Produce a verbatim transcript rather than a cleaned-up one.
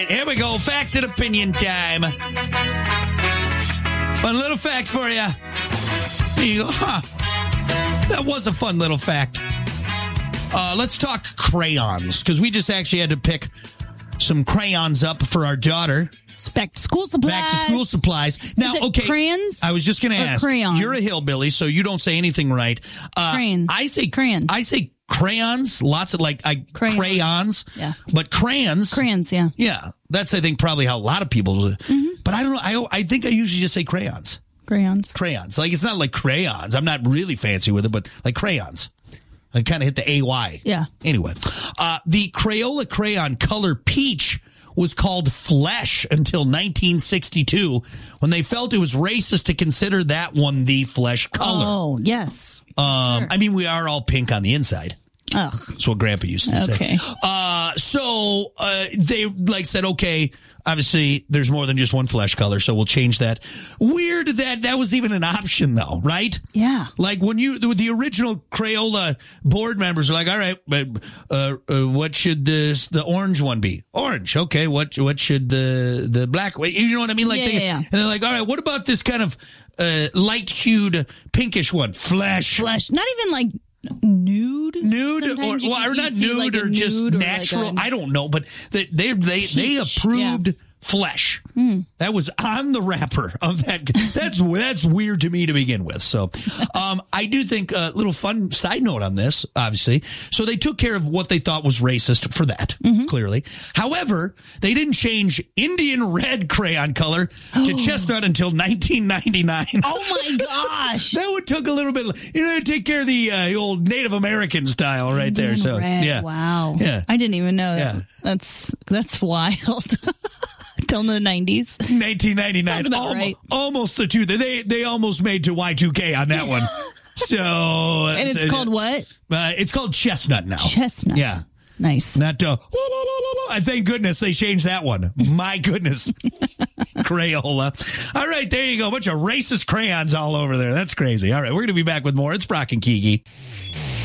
right, here we go. Fact and opinion time. Fun little fact for you. You go, huh? That was a fun little fact. Uh, let's talk crayons, because we just actually had to pick some crayons up for our daughter. Back to school supplies. Back to school supplies. Now, Is it okay. crayons? I was just going to ask. Crayons? You're a hillbilly, so you don't say anything right. Uh, crayons. I say crayons. I say crayons. Lots of like I, crayons. crayons. Yeah. But crayons. Crayons. Yeah. Yeah. That's I think probably how a lot of people. Mm-hmm. But I don't know. I I think I usually just say crayons. Crayons. Crayons. Like it's not like crayons. I'm not really fancy with it, but like crayons. I kind of hit the A Y. Yeah. Anyway, uh, the Crayola crayon color peach was called Flesh until nineteen sixty-two, when they felt it was racist to consider that one the flesh color. Oh, yes. Um, sure. I mean, we are all pink on the inside. Ugh. That's what Grandpa used to okay. say. Uh, so uh, they like said, okay, obviously there's more than just one flesh color, so we'll change that. Weird that that was even an option, though, right? Yeah. Like when you the, the original Crayola board members are like, all right, but uh, uh, what should this, the orange one be? Orange. Okay. What what should the the black? You know what I mean? Like, yeah, they, yeah, yeah. And they're like, all right, what about this kind of uh, light hued pinkish one? Flesh. Flesh. Not even like. Nude, nude, Sometimes or, you, well, or you not see nude, like or just nude natural. Or like a, I don't know, but they they they, they approved yeah. flesh. Mm. That was on the wrapper of that. That's that's weird to me to begin with. So, um, I do think a little fun side note on this. Obviously, so they took care of what they thought was racist for that. Mm-hmm. Clearly, however, they didn't change Indian red crayon color to chestnut until nineteen ninety-nine. Oh my gosh! That would took a little bit. You know, take care of the uh, old Native American style right Indian there. So red. yeah, wow. Yeah, I didn't even know that. Yeah. That's that's wild. Till the nineties. nineteen ninety-nine. Sounds about Almost, right. almost the two. They they almost made to Y two K on that one. So and it's uh, called what? Uh, it's called chestnut now. Chestnut. Yeah. Nice. Not uh, I thank goodness they changed that one. My goodness. Crayola. All right, there you go. A bunch of racist crayons all over there. That's crazy. All right, we're going to be back with more. It's Brock and Kiki.